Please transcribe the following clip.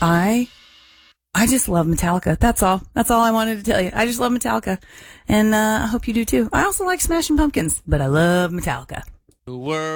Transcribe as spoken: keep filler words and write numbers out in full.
I I just love Metallica. That's all. That's all I wanted to tell you. I just love Metallica. And uh, I hope you do too. I also like Smashing Pumpkins, but I love Metallica. The world.